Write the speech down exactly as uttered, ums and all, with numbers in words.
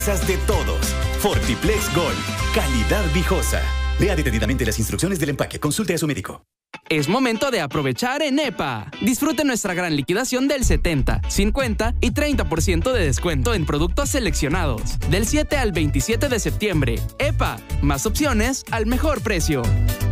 de todos. Fortiplex Gold. Calidad viejosa. Lea detenidamente las instrucciones del empaque. Consulte a su médico. Es momento de aprovechar en E P A. Disfrute nuestra gran liquidación del setenta, cincuenta y treinta por ciento de descuento en productos seleccionados. Del siete al veintisiete de septiembre. E P A. Más opciones al mejor precio.